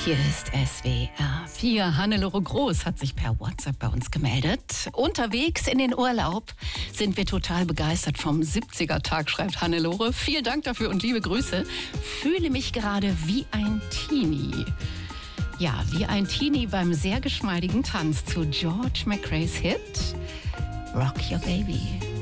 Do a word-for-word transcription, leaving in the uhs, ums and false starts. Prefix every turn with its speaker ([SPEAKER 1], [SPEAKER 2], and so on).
[SPEAKER 1] Hier ist S W R vier. Hannelore Groß hat sich per WhatsApp bei uns gemeldet. Unterwegs in den Urlaub sind wir total begeistert vom siebziger-Tag, schreibt Hannelore. Vielen Dank dafür und liebe Grüße. Fühle mich gerade wie ein Teenie. Ja, wie ein Teenie beim sehr geschmeidigen Tanz zu George McRae's Hit Rock Your Baby.